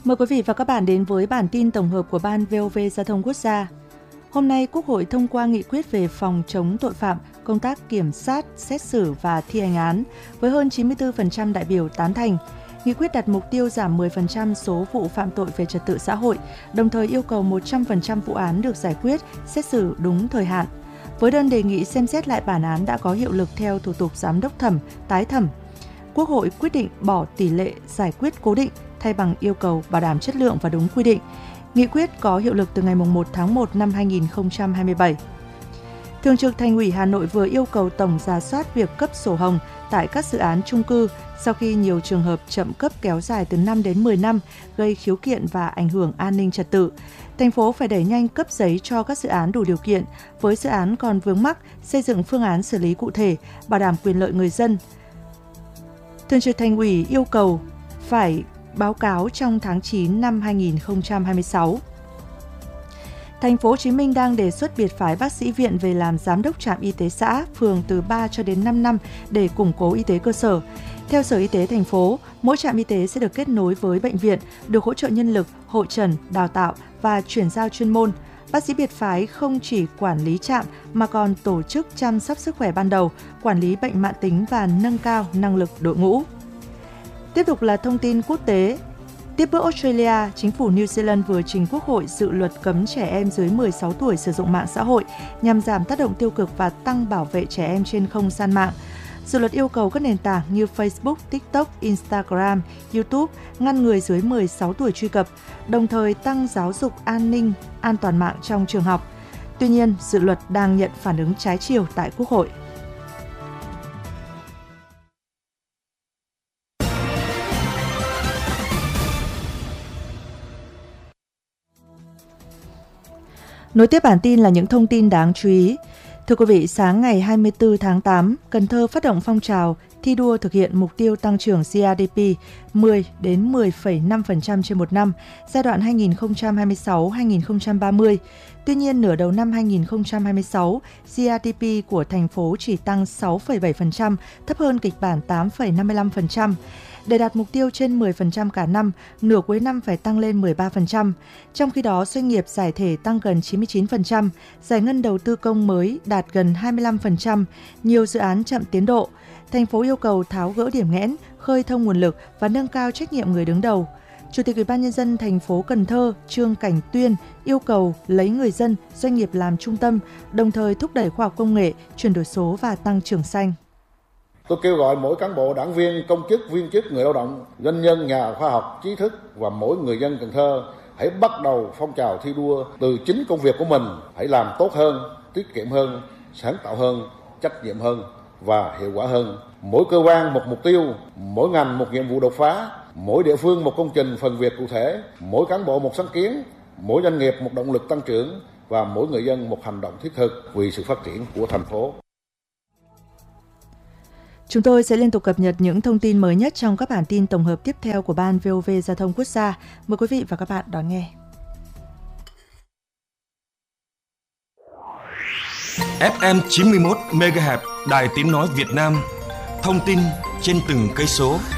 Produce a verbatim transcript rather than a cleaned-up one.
Mời quý vị và các bạn đến với bản tin tổng hợp của Ban vê o vê Giao thông Quốc gia. Hôm nay, Quốc hội thông qua nghị quyết về phòng chống tội phạm, công tác kiểm sát, xét xử và thi hành án, với hơn chín mươi tư phần trăm đại biểu tán thành. Nghị quyết đặt mục tiêu giảm mười phần trăm số vụ phạm tội về trật tự xã hội, đồng thời yêu cầu một trăm phần trăm vụ án được giải quyết, xét xử đúng thời hạn. Với đơn đề nghị xem xét lại bản án đã có hiệu lực theo thủ tục giám đốc thẩm, tái thẩm, Quốc hội quyết định bỏ tỷ lệ giải quyết cố định thay bằng yêu cầu bảo đảm chất lượng và đúng quy định. Nghị quyết có hiệu lực từ ngày mùng một tháng một năm hai nghìn không trăm hai mươi bảy. Thường trực Thành ủy Hà Nội vừa yêu cầu tổng rà soát việc cấp sổ hồng tại các dự án chung cư sau khi nhiều trường hợp chậm cấp kéo dài từ năm đến mười năm gây khiếu kiện và ảnh hưởng an ninh trật tự. Thành phố phải đẩy nhanh cấp giấy cho các dự án đủ điều kiện, với dự án còn vướng mắc xây dựng phương án xử lý cụ thể, bảo đảm quyền lợi người dân. Thường trực Thành ủy yêu cầu phải báo cáo trong tháng chín năm hai nghìn không trăm hai mươi sáu. Thành phố Hồ Chí Minh đang đề xuất biệt phái bác sĩ viện về làm giám đốc trạm y tế xã, phường từ ba cho đến năm năm để củng cố y tế cơ sở. Theo Sở Y tế thành phố, mỗi trạm y tế sẽ được kết nối với bệnh viện, được hỗ trợ nhân lực, hội chẩn, đào tạo và chuyển giao chuyên môn. Bác sĩ biệt phái không chỉ quản lý trạm mà còn tổ chức chăm sóc sức khỏe ban đầu, quản lý bệnh mãn tính và nâng cao năng lực đội ngũ. Tiếp tục là thông tin quốc tế. Tiếp bước Australia, chính phủ New Zealand vừa trình Quốc hội dự luật cấm trẻ em dưới mười sáu tuổi sử dụng mạng xã hội nhằm giảm tác động tiêu cực và tăng bảo vệ trẻ em trên không gian mạng. Dự luật yêu cầu các nền tảng như Facebook, TikTok, Instagram, YouTube ngăn người dưới mười sáu tuổi truy cập, đồng thời tăng giáo dục an ninh, an toàn mạng trong trường học. Tuy nhiên, dự luật đang nhận phản ứng trái chiều tại Quốc hội. Nối tiếp bản tin là những thông tin đáng chú ý. Thưa quý vị, sáng ngày hai mươi tư tháng tám, Cần Thơ phát động phong trào thi đua thực hiện mục tiêu tăng trưởng giê đê pê mười đến mười phẩy năm phần trăm trên một năm, giai đoạn hai nghìn không trăm hai mươi sáu đến hai nghìn không trăm ba mươi. Tuy nhiên, nửa đầu năm hai nghìn không trăm hai mươi sáu, giê đê pê của thành phố chỉ tăng sáu phẩy bảy phần trăm, thấp hơn kịch bản tám phẩy năm mươi lăm phần trăm. Để đạt mục tiêu trên mười phần trăm cả năm, nửa cuối năm phải tăng lên mười ba phần trăm. Trong khi đó, doanh nghiệp giải thể tăng gần chín mươi chín phần trăm, giải ngân đầu tư công mới đạt gần hai mươi lăm phần trăm, nhiều dự án chậm tiến độ. Thành phố yêu cầu tháo gỡ điểm nghẽn, khơi thông nguồn lực và nâng cao trách nhiệm người đứng đầu. Chủ tịch Ủy ban nhân dân thành phố Cần Thơ Trương Cảnh Tuyên yêu cầu lấy người dân, doanh nghiệp làm trung tâm, đồng thời thúc đẩy khoa học công nghệ, chuyển đổi số và tăng trưởng xanh. Tôi kêu gọi mỗi cán bộ, đảng viên, công chức, viên chức, người lao động, doanh nhân, nhà khoa học, trí thức và mỗi người dân Cần Thơ hãy bắt đầu phong trào thi đua từ chính công việc của mình, hãy làm tốt hơn, tiết kiệm hơn, sáng tạo hơn, trách nhiệm hơn và hiệu quả hơn. Mỗi cơ quan một mục tiêu, mỗi ngành một nhiệm vụ đột phá, mỗi địa phương một công trình phần việc cụ thể, mỗi cán bộ một sáng kiến, mỗi doanh nghiệp một động lực tăng trưởng và mỗi người dân một hành động thiết thực vì sự phát triển của thành phố. Chúng tôi sẽ liên tục cập nhật những thông tin mới nhất trong các bản tin tổng hợp tiếp theo của Ban vê o vê Giao thông Quốc gia. Mời quý vị và các bạn đón nghe. ép em chín mươi mốt mê ga héc Đài Tiếng Nói Việt Nam. Thông tin trên từng cây số.